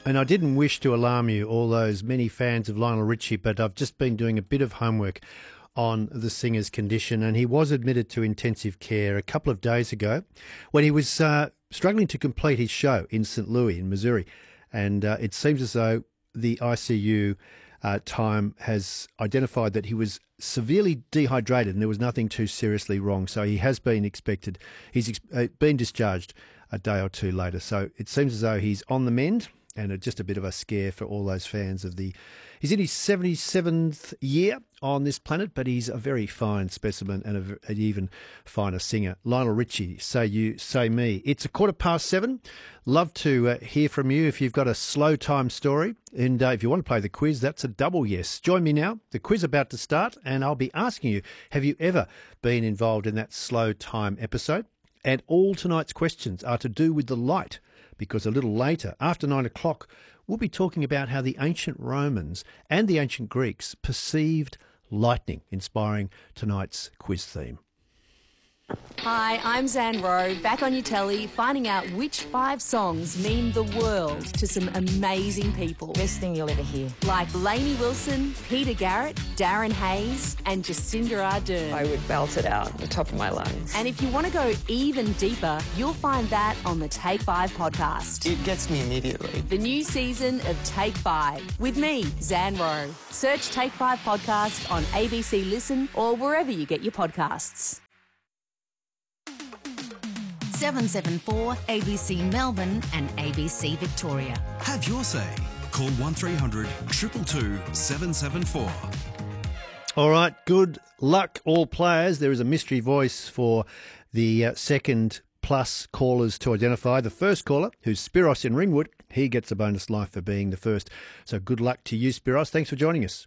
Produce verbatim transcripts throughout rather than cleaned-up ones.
And I didn't wish to alarm you, all those many fans of Lionel Richie, but I've just been doing a bit of homework on the singer's condition, and he was admitted to intensive care a couple of days ago when he was uh, struggling to complete his show in Saint Louis in Missouri. And uh, it seems as though the I C U uh, time has identified that he was severely dehydrated and there was nothing too seriously wrong. So he has been expected, he's ex- uh, been discharged a day or two later. So it seems as though he's on the mend. And just a bit of a scare for all those fans of the... He's in his seventy-seventh year on this planet, but he's a very fine specimen and a, an even finer singer. Lionel Richie, Say You, Say Me. It's a quarter past seven. Love to uh, hear from you if you've got a slow time story. And uh, if you want to play the quiz, that's a double yes. Join me now. The quiz about to start, and I'll be asking you, have you ever been involved in that slow time episode? And all tonight's questions are to do with the light, because a little later, after nine o'clock, we'll be talking about how the ancient Romans and the ancient Greeks perceived lightning, inspiring tonight's quiz theme. Hi, I'm Zan Rowe, back on your telly, finding out which five songs mean the world to some amazing people. Best thing you'll ever hear. Like Lainey Wilson, Peter Garrett, Darren Hayes and Jacinda Ardern. I would belt it out at the top of my lungs. And if you want to go even deeper, you'll find that on the Take Five podcast. It gets me immediately. The new season of Take Five with me, Zan Rowe. Search Take Five podcast on A B C Listen or wherever you get your podcasts. seven seven four A B C Melbourne and A B C Victoria. Have your say. Call one three hundred two two two seven seven four. All right, good luck, all players. There is a mystery voice for the uh, second plus callers to identify. The first caller, who's Spiros in Ringwood, he gets a bonus life for being the first. So good luck to you, Spiros. Thanks for joining us.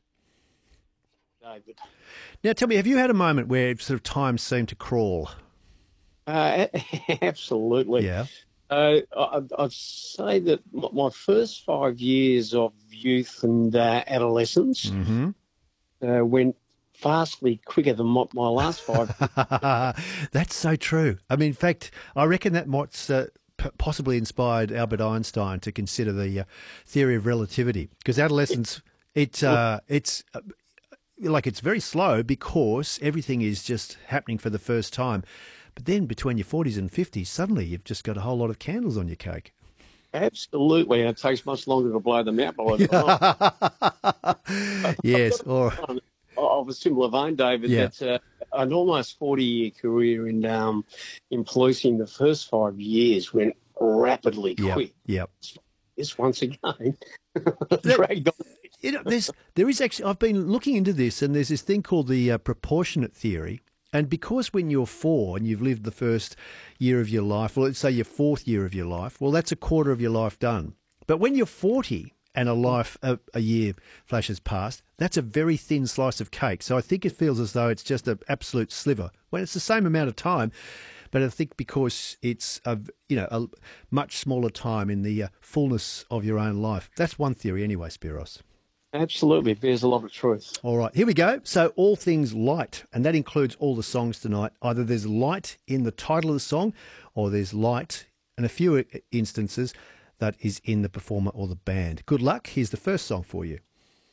David. Now, tell me, have you had a moment where sort of time seemed to crawl? Uh, absolutely. Yeah. Uh, I, I'd say that my first five years of youth and uh, adolescence mm-hmm. uh, went vastly quicker than my, my last five. That's so true. I mean, in fact, I reckon that might uh, p- possibly inspired Albert Einstein to consider the uh, theory of relativity, because adolescence, it, uh, it's... Uh, like it's very slow because everything is just happening for the first time. But then between your forties and fifties, suddenly you've just got a whole lot of candles on your cake. Absolutely, and it takes much longer to blow them out by the time. Yes, or of a similar vein, David. Yeah. That uh, an almost forty-year career in um, in policing, the first five years went rapidly yeah, quick. yeah. This once again dragged on. You know, there's there is actually, I've been looking into this, and there's this thing called the uh, proportionate theory. And because when you're four and you've lived the first year of your life, well, let's say your fourth year of your life, well, that's a quarter of your life done. But when you're forty and a life, a, a year flashes past, that's a very thin slice of cake. So I think it feels as though it's just an absolute sliver when it's the same amount of time. But I think because it's a, you know, a much smaller time in the uh, fullness of your own life. That's one theory anyway, Spiros. Absolutely, it bears a lot of truth. All right, here we go. So all things light, and that includes all the songs tonight. Either there's light in the title of the song, or there's light, in a few instances, that is in the performer or the band. Good luck. Here's the first song for you.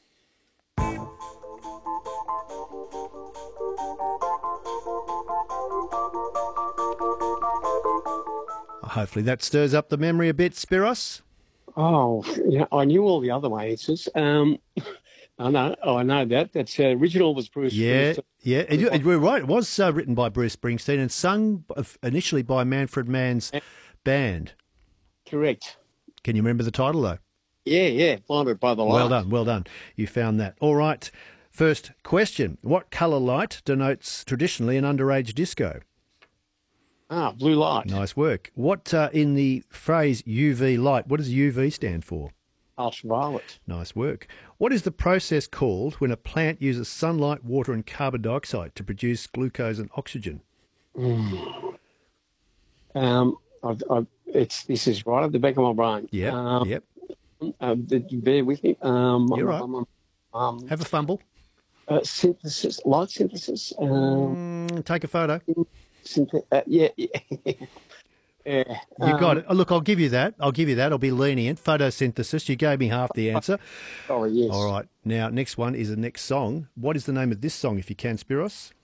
Hopefully that stirs up the memory a bit, Spiros. Oh, yeah, I knew all the other answers. Um, I know, oh, I know that. That's uh, original was Bruce. Yeah, Springsteen. yeah, and you, and you're right. It was uh, written by Bruce Springsteen and sung initially by Manfred Mann's band. Correct. Can you remember the title though? Yeah, yeah, Blinded by the Light. Well done, well done. You found that. All right. First question: what colour light denotes traditionally an underage disco? Ah, blue light. Nice work. What uh, in the phrase U V light, what does U V stand for? Ultraviolet. Nice work. What is the process called when a plant uses sunlight, water and carbon dioxide to produce glucose and oxygen? Mm. Um, I've, I've, it's this is right at the back of my brain. Yeah, um, yep. Um, bear with me. Um, You're right. Um, um, Have a fumble. Uh, synthesis, light synthesis. Um, mm, take a photo. Synth- uh, yeah, yeah. Yeah. You got Um, it. Oh, look, I'll give you that. I'll give you that. I'll be lenient. Photosynthesis. You gave me half the answer. Oh, yes. All right. Now, next one is the next song. What is the name of this song, if you can, Spiros?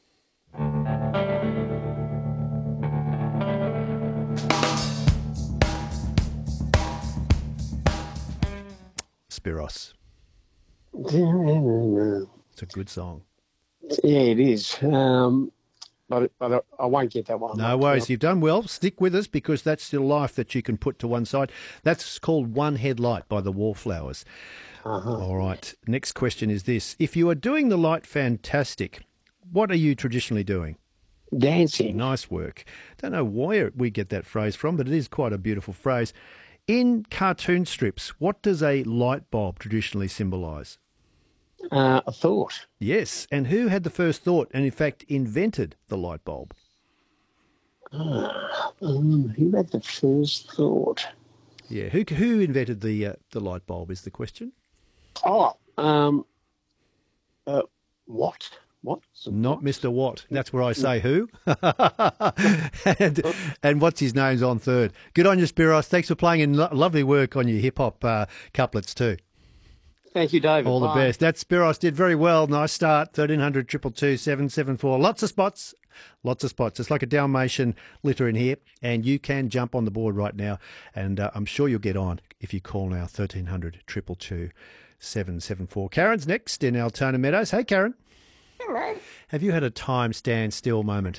Spiros. Yeah, It's a good song. it is. Um, but but I, I won't get that one. No worries. You've done well. Stick with us because that's still life that you can put to one side. That's called One Headlight by the Wallflowers. Uh-huh. All right. Next question is this. If you are doing the light fantastic, what are you traditionally doing? Dancing. Nice work. Don't know where we get that phrase from, but it is quite a beautiful phrase. In cartoon strips, what does a light bulb traditionally symbolise? Uh, a thought. Yes. And who had the first thought and, in fact, invented the light bulb? Uh, um, who had the first thought? Yeah. Who who invented the uh, the light bulb is the question. Oh, um, uh, what? What? Not Mister Watt. That's where I say who. and, and what's his name's on third. Good on you, Spiros. Thanks for playing and lo- lovely work on your hip-hop uh, couplets too. Thank you, David. All the Bye. best. That Spiros did very well. Nice start. thirteen hundred, two two two, seven seven four. Lots of spots. Lots of spots. It's like a Dalmatian litter in here. And you can jump on the board right now. And uh, I'm sure you'll get on if you call now thirteen hundred, two two two, seven seven four. Karen's next in Altona Meadows. Hey, Karen. Hello. Have you had a time stand still moment?